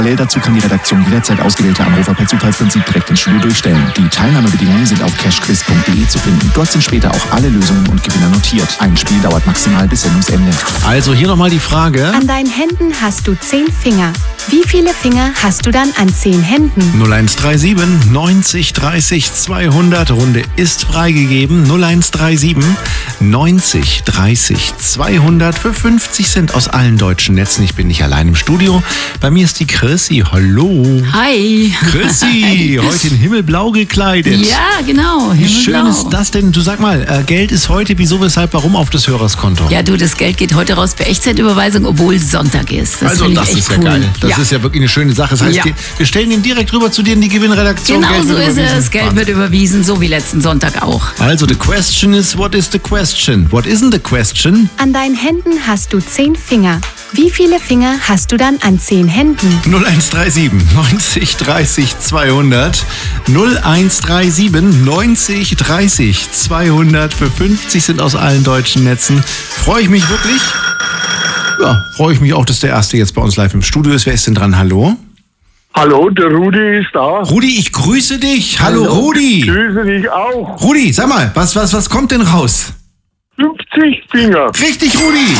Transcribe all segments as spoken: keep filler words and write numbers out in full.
Parallel dazu kann die Redaktion jederzeit ausgewählte Anrufer per Zufallsprinzip direkt ins Studio durchstellen. Die Teilnahmebedingungen sind auf cashquiz punkt de zu finden. Dort sind später auch alle Lösungen und Gewinner notiert. Ein Spiel dauert maximal bis Sendungsende. Also hier nochmal die Frage. An deinen Händen hast du zehn Finger. Wie viele Finger hast du dann an zehn Händen? null eins drei sieben neunzig dreißig zweihundert. Runde ist freigegeben. null eins drei sieben neunzig dreißig zweihundert für fünfzig Cent aus allen deutschen Netzen. Ich bin nicht allein im Studio. Bei mir ist die Chrissy. Hallo. Hi. Chrissy, heute in himmelblau gekleidet. Ja, genau. Wie schön ist das denn? Du sag mal, äh, Geld ist heute wieso, weshalb, warum auf das Hörerskonto? Ja, du, das Geld geht heute raus per Echtzeitüberweisung, obwohl Sonntag ist. Das also finde das ich echt ist ja cool. geil. Das ja. ist ja wirklich eine schöne Sache. Das heißt, Ja. die, wir stellen ihn direkt rüber zu dir in die Gewinnredaktion. Genau Geld so wird ist überwiesen. es. Geld wird überwiesen, so wie letzten Sonntag auch. Also, the question is, what is the question? What isn't the question? An deinen Händen hast du zehn Finger. Wie viele Finger hast du dann an zehn Händen? null eins drei sieben neunzig dreißig zweihundert. null eins drei sieben neunzig dreißig zweihundert für fünfzig sind aus allen deutschen Netzen. Freue ich mich wirklich. Ja, freue ich mich auch, dass der Erste jetzt bei uns live im Studio ist. Wer ist denn dran? Hallo? Hallo, der Rudi ist da. Rudi, ich grüße dich. Hallo, Hallo. Rudi. Grüße dich auch. Rudi, sag mal, was, was, was kommt denn raus? fünfzig Finger. Richtig, Rudi.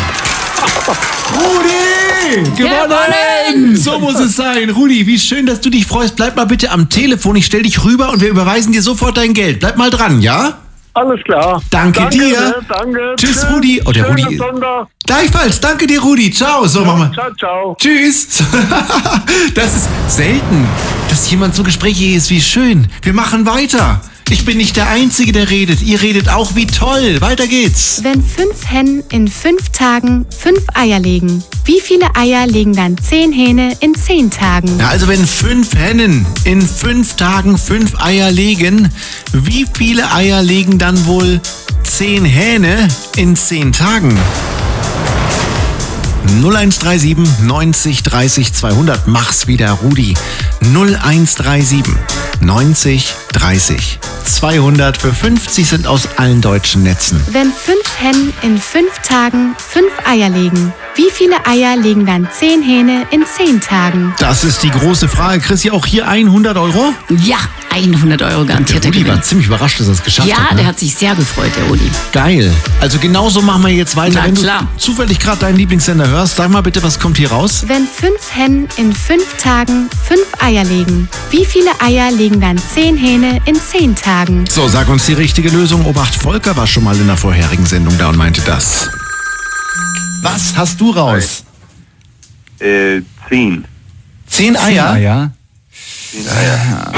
Rudi! Gewonnen! So muss es sein. Rudi, wie schön, dass du dich freust. Bleib mal bitte am Telefon. Ich stell dich rüber und wir überweisen dir sofort dein Geld. Bleib mal dran, ja? Alles klar. Danke, danke dir. Ne, danke. Tschüss, Rudi. Oh, der Schönen Rudi. Sonntag. Gleichfalls. Danke dir, Rudi. Ciao. So, machen wir. Ciao, ciao. Tschüss. Das ist selten, dass jemand so gesprächig ist. Wie schön. Wir machen weiter. Ich bin nicht der Einzige, der redet. Ihr redet auch. Wie toll. Weiter geht's. Wenn fünf Hennen in fünf Tagen fünf Eier legen, wie viele Eier legen dann zehn Hähne in zehn Tagen? Ja, also wenn fünf Hennen in fünf Tagen fünf Eier legen, wie viele Eier legen dann wohl zehn Hähne in zehn Tagen? null eins drei sieben neunzig dreißig zweihundert. Mach's wieder, Rudi. null eins drei sieben neunzig dreißig zweihundert für fünfzig sind aus allen deutschen Netzen. Wenn fünf Hennen in fünf Tagen fünf Eier legen, wie viele Eier legen dann zehn Hähne in zehn Tagen? Das ist die große Frage. Chrissy, auch hier hundert Euro? Ja, hundert Euro Der garantierter Rudi Gewinn. war ziemlich überrascht, dass er es geschafft Ja, hat. Ne? der hat sich sehr gefreut, der Rudi. Geil. Also genauso machen wir jetzt weiter. Na Wenn klar. du zufällig gerade deinen Lieblingssender hörst, sag mal bitte, was kommt hier raus? Wenn fünf Hennen in fünf Tagen fünf Eier legen, wie viele Eier legen dann zehn Hähne in zehn Tagen? So, sag uns die richtige Lösung. Obacht, Volker war schon mal in der vorherigen Sendung da und meinte das. Was hast du raus? Äh, zehn. Zehn Eier? ja. Zehn Eier.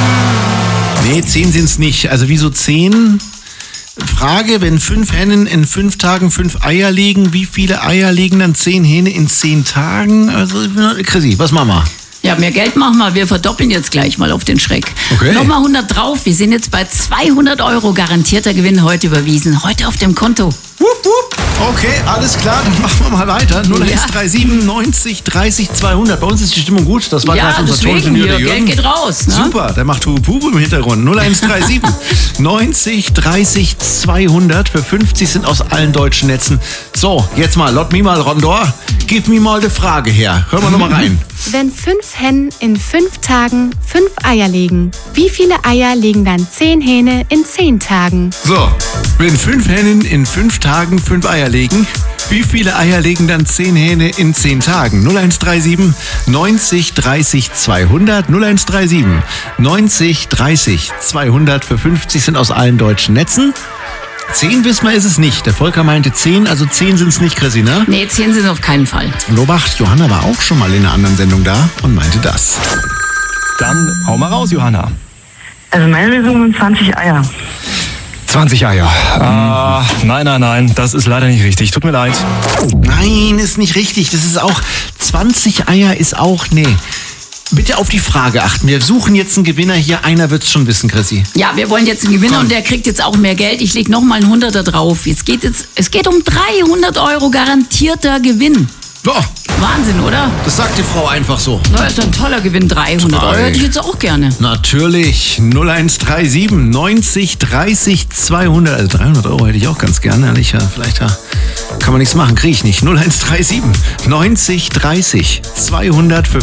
Nee, zehn sind's nicht. Also wieso zehn? Frage, wenn fünf Hennen in fünf Tagen fünf Eier legen, wie viele Eier legen dann zehn Hähne in zehn Tagen? Also, Chrissy, was machen wir? Ja, mehr Geld machen wir. Wir verdoppeln jetzt gleich mal auf den Schreck. Okay. Nochmal hundert drauf. Wir sind jetzt bei zweihundert Euro garantierter Gewinn heute überwiesen. Heute auf dem Konto. Wupp, wupp. Okay, alles klar, dann machen wir mal weiter. null eins drei sieben neunzig dreißig zweihundert. Bei uns ist die Stimmung gut. Das war Ja, gerade unser deswegen Toningenieur, hier. der Jürgen. Geld geht raus. Ne? Super, der macht Hubu im Hintergrund. null eins drei sieben neunzig dreißig zweihundert für fünfzig sind aus allen deutschen Netzen. So, jetzt mal, lot me mal, Rondor. Gib mir mal eine Frage her. Hören wir nochmal rein. Wenn fünf Hennen in fünf Tagen fünf Eier legen, wie viele Eier legen dann zehn Hähne in zehn Tagen? So, wenn fünf Hennen in fünf Tagen fünf Eier legen, wie viele Eier legen dann zehn Hähne in zehn Tagen? null eins drei sieben neunzig dreißig zweihundert. null eins drei sieben neunzig dreißig zweihundert für fünfzig sind aus allen deutschen Netzen. zehn wissen wir ist es nicht. Der Volker meinte zehn, also zehn sind es nicht, Chrissy, ne? Nee, zehn sind auf keinen Fall. Und Obacht, Johanna war auch schon mal in einer anderen Sendung da und meinte das. Dann hau mal raus, Johanna. Also meine Lösung sind zwanzig Eier. zwanzig Eier. Ah, nein, nein, nein, das ist leider nicht richtig. Tut mir leid. Nein, ist nicht richtig. Das ist auch, zwanzig Eier ist auch, nee. Bitte auf die Frage achten. Wir suchen jetzt einen Gewinner hier. Einer wird's schon wissen, Chrissy. Ja, wir wollen jetzt einen Gewinner Komm. und der kriegt jetzt auch mehr Geld. Ich lege nochmal einen Hunderter drauf. Es geht jetzt, es geht um dreihundert Euro garantierter Gewinn. Boah, Wahnsinn, oder? das sagt die Frau einfach so. Na, ist ein toller Gewinn. dreihundert Euro hätte ich jetzt auch gerne. Natürlich. null eins drei sieben neunzig dreißig zweihundert. Also dreihundert Euro hätte ich auch ganz gerne. Ehrlich, ja, vielleicht ja, kann man nichts machen. Kriege ich nicht. null eins drei sieben neunzig dreißig zweihundert für